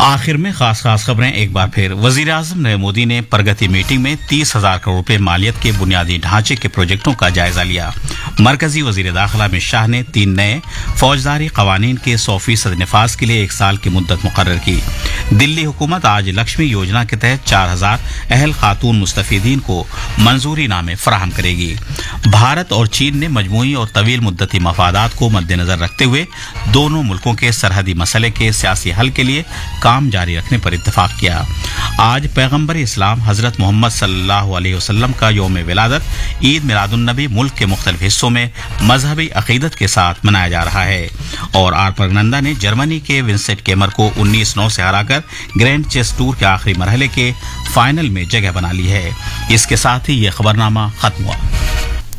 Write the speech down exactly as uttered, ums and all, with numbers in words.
आखिर में खास खास खबरें एक बार फिर। वजीर आजम नरेंद्र मोदी ने प्रगति मीटिंग में तीस हजार करोड़ रुपए मालियत के बुनियादी ढांचे के प्रोजेक्टों का जायजा लिया। मरकजी वजीर दाखिला अमित शाह ने तीन नए फौजदारी कवानीन के सौ फीसद निफाज के लिए एक साल की मुद्दत मुकर्रर की। दिल्ली हुकूमत आज लक्ष्मी योजना के तहत चार हजार अहल खातून मुस्तफीदीन को मंजूरी नामे फराहम करेगी। भारत और चीन ने मजमूई और तवील मुद्दती मफादात को मद्देनजर रखते हुए दोनों मुल्कों के सरहदी मसले के सियासी हल के लिए काम जारी रखने पर इत्तेफाक किया। आज पैगंबर इस्लाम हजरत मोहम्मद सल्लल्लाहु अलैहि वसल्लम का यौम विलादत ईद मिलादुन्नबी मुल्क के मुख्तलिफ हिस्सों में मजहबी अकीदत के साथ मनाया जा रहा है और आर प्रगनंदा ने जर्मनी के विंसेंट केमर को उन्नीस नौ से हराकर ग्रैंड चेस टूर के आखिरी मरहले के फाइनल में जगह बना ली है। इसके साथ ही ये खबरनामा खत्म हुआ।